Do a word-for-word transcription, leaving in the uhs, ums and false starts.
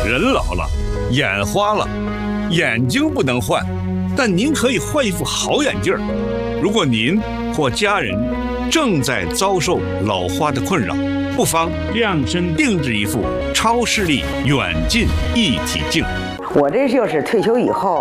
人老了，眼花了，眼睛不能换，但您可以换一副好眼镜。如果您或家人正在遭受老花的困扰，不妨量身定制一副超视力远近一体镜。 我这就是退休以后